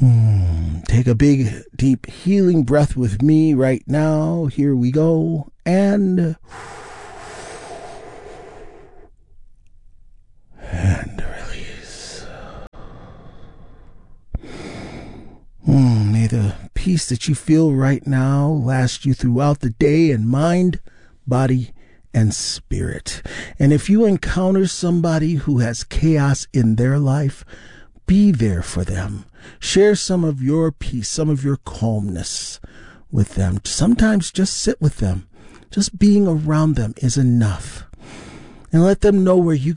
Take a big, deep, healing breath with me right now. Here we go. And release. May the peace that you feel right now last you throughout the day in mind, body, and spirit. And if you encounter somebody who has chaos in their life, be there for them. Share some of your peace, some of your calmness with them. Sometimes just sit with them. Just being around them is enough. And let them know where you